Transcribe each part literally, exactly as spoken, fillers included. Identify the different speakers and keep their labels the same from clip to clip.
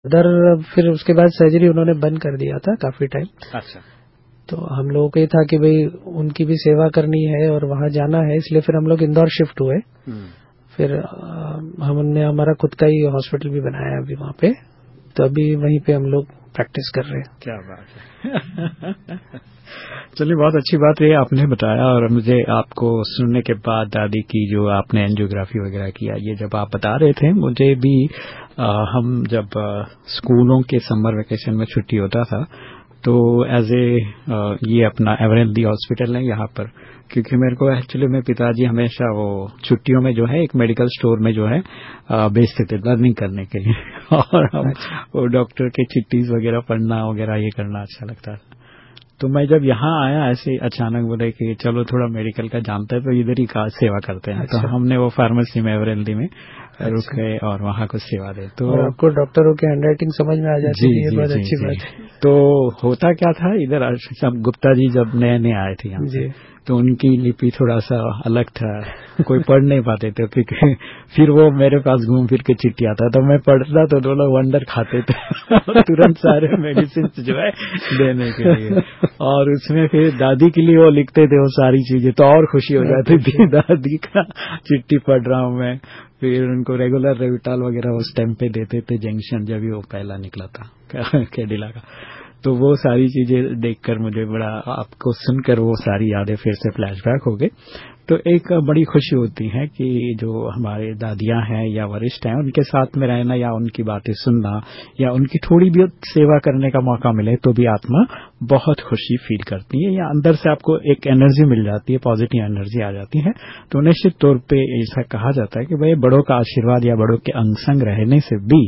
Speaker 1: उधर फिर उसके बाद सर्जरी उन्होंने बंद कर दिया था काफी टाइम।
Speaker 2: अच्छा।
Speaker 1: तो हम लोगों को ये था कि भाई उनकी भी सेवा करनी है और वहां जाना है, इसलिए फिर हम लोग इंदौर शिफ्ट हुए। फिर हमने हमारा खुद का ही हॉस्पिटल भी बनाया अभी वहां पे, तो अभी वहीं पे हम लोग प्रैक्टिस कर रहे हैं।
Speaker 2: क्या बात है। चलिए, बहुत अच्छी बात है आपने बताया। और मुझे आपको सुनने के बाद दादी की जो आपने एंजियोग्राफी वगैरह किया, ये जब आप बता रहे थे मुझे भी, आ, हम जब आ, स्कूलों के समर वेकेशन में छुट्टी होता था तो एज ए ये अपना एवरेल्दी हॉस्पिटल है यहाँ पर, क्योंकि मेरे को एक्चुअली मेरे पिताजी हमेशा वो छुट्टियों में जो है एक मेडिकल स्टोर में जो है बेचते थे लर्निंग करने के लिए और हम वो डॉक्टर के चिट्ठीज वगैरह पढ़ना वगैरह ये करना अच्छा लगता था। तो मैं जब यहाँ आया ऐसे अचानक बोले कि चलो थोड़ा मेडिकल का जानता है तो इधर ही का सेवा करते हैं। अच्छा। तो हमने वो फार्मेसी में एवरेल्दी में रुक गए और वहां कुछ सेवा दे। तो
Speaker 1: और आपको डॉक्टरों की हैंडराइटिंग समझ में आ जाती है, ये बहुत अच्छी बात है।
Speaker 2: तो होता क्या था, इधर सब गुप्ता जी जब नए नए आए थे यहाँ पे, तो उनकी लिपि थोड़ा सा अलग था, कोई पढ़ नहीं पाते थे, क्योंकि फिर वो मेरे पास घूम फिर के चिट्ठी आता तो मैं पढ़ता तो दो लोग वंडर खाते थे तुरंत सारे मेडिसिन जो है देने के लिए। और उसमें फिर दादी के लिए वो लिखते थे वो सारी चीजें, तो और खुशी हो जाती थी दादी का चिट्ठी पढ़ रहा हूं मैं। फिर उनको रेगुलर रेविटाल वगैरह उस टाइम पे देते थे, जंक्शन जब भी वो पहला निकला था कैडिला का। तो वो सारी चीजें देखकर मुझे बड़ा, आपको सुनकर वो सारी यादें फिर से फ्लैशबैक हो गए। तो एक बड़ी खुशी होती है कि जो हमारे दादियां हैं या वरिष्ठ हैं उनके साथ में रहना या उनकी बातें सुनना या उनकी थोड़ी भी सेवा करने का मौका मिले तो भी आत्मा बहुत खुशी फील करती है, या अंदर से आपको एक एनर्जी मिल जाती है, पॉजिटिव एनर्जी आ जाती है। तो निश्चित तौर पे ऐसा कहा जाता है कि भाई बड़ों का आशीर्वाद या बड़ों के अंग संग रहने से भी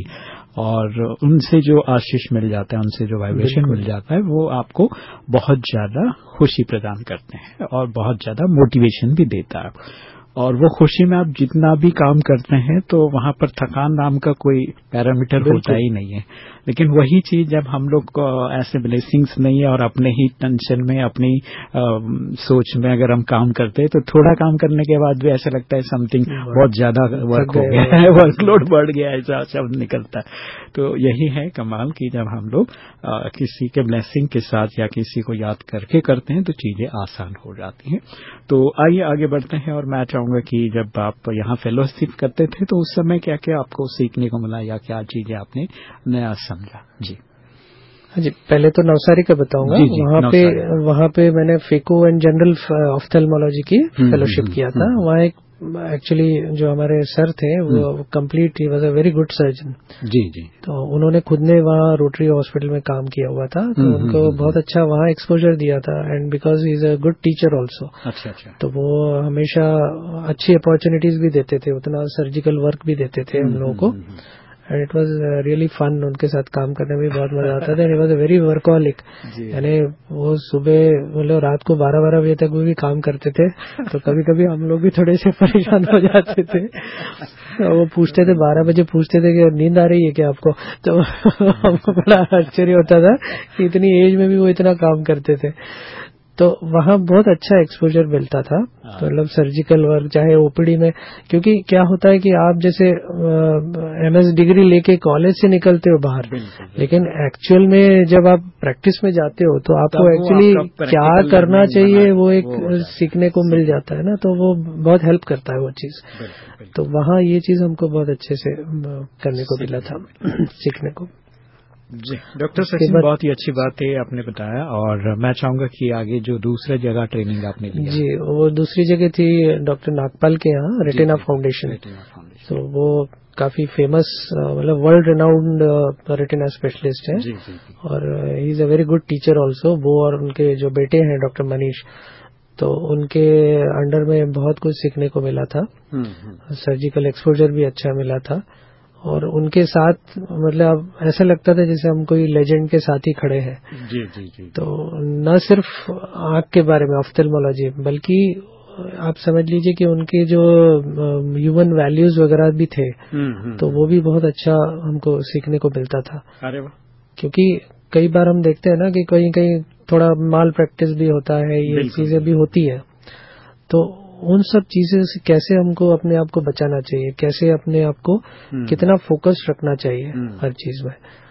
Speaker 2: और उनसे जो आशीष मिल जाता है, उनसे जो वाइब्रेशन मिल जाता है, वो आपको बहुत ज्यादा खुशी प्रदान करते हैं और बहुत ज्यादा मोटिवेशन भी देता है। और वो खुशी में आप जितना भी काम करते हैं तो वहां पर थकान नाम का कोई पैरामीटर होता ही नहीं है। लेकिन वही चीज जब हम लोग को ऐसे ब्लेसिंग्स नहीं है और अपने ही टेंशन में, अपनी आ, सोच में अगर हम काम करते हैं तो थोड़ा काम करने के बाद भी ऐसा लगता है समथिंग बहुत ज्यादा वर्क हो गया है, वर्कलोड बढ़ गया है, ऐसा शब्द निकलता है। तो यही है कमाल कि जब हम लोग आ, किसी के ब्लेसिंग के साथ या किसी को याद करके करते हैं तो चीजें आसान हो जाती हैं। तो आइए आगे बढ़ते हैं और मैं चाहूंगा कि जब आप यहाँ फेलोशिप करते थे तो उस समय क्या क्या आपको सीखने को मिला या क्या चीजें आपने नया समझा? जी
Speaker 1: जी, पहले तो नवसारी का बताऊंगा। वहाँ पे वहाँ पे मैंने फेको एंड जनरल ऑफ्थेल्मोलॉजी की फेलोशिप किया था। वहाँ एक एक्चुअली जो हमारे सर थे वो complete, he was a very good surgeon.
Speaker 2: जी जी।
Speaker 1: तो उन्होंने खुद ने वहाँ रोटरी हॉस्पिटल में काम किया हुआ था, तो उनको बहुत अच्छा वहाँ एक्सपोजर दिया था। And because he is a good teacher also.
Speaker 2: अच्छा अच्छा।
Speaker 1: तो वो हमेशा अच्छी अपॉर्चुनिटीज भी देते थे, उतना सर्जिकल वर्क भी देते थे हम लोगों को। And it was really fun, उनके साथ काम करने में बहुत मजा आता था। It was a very workaholic, यानी वो सुबह मतलब रात को बारह बारह बजे तक भी काम करते थे। तो कभी कभी हम लोग भी थोड़े से परेशान हो जाते थे। तो वो पूछते थे, बारह बजे पूछते थे कि नींद आ रही है क्या आपको? तो हमको बड़ा आश्चर्य होता था कि इतनी एज में भी वो इतना काम करते थे। तो वहाँ बहुत अच्छा एक्सपोजर मिलता था। तो मतलब सर्जिकल वर्क चाहे ओपीडी में, क्योंकि क्या होता है कि आप जैसे एमएस डिग्री लेके कॉलेज से निकलते हो बाहर, लेकिन एक्चुअल में जब आप प्रैक्टिस में जाते हो तो आपको एक्चुअली क्या करना चाहिए वो एक सीखने को मिल जाता है ना, तो वो बहुत हेल्प करता है वो चीज। तो वहाँ ये चीज हमको बहुत अच्छे से करने को मिला था, सीखने को।
Speaker 2: जी डॉक्टर सचिन, बहुत ही अच्छी बात है आपने बताया। और मैं चाहूंगा कि आगे जो दूसरा जगह ट्रेनिंग आपने लिया।
Speaker 1: जी, वो दूसरी जगह थी डॉक्टर नागपाल के यहाँ, रेटिना फाउंडेशन। तो वो काफी फेमस, मतलब वर्ल्ड रिनाउंड रेटिना स्पेशलिस्ट है। जी, जी, जी। और he is a very good teacher also. वो और उनके जो बेटे हैं डॉक्टर मनीष, तो उनके अंडर में बहुत कुछ सीखने को मिला था। सर्जिकल एक्सपोजर भी अच्छा मिला था। और उनके साथ मतलब ऐसा लगता था जैसे हम कोई लेजेंड के साथ ही खड़े हैं। जी जी जी। तो न सिर्फ आंख के बारे में ऑफ्थेल्मोलॉजी, बल्कि आप समझ लीजिए कि उनके जो ह्यूमन वैल्यूज वगैरह भी थे, तो वो भी बहुत अच्छा हमको सीखने को मिलता था। अरे वाह। क्योंकि कई बार हम देखते हैं ना कि कहीं कहीं थोड़ा माल प्रैक्टिस भी होता है, ये चीजें भी होती है। तो उन सब चीजें से कैसे हमको अपने आप को बचाना चाहिए, कैसे अपने आप को कितना फोकस रखना चाहिए हर चीज में।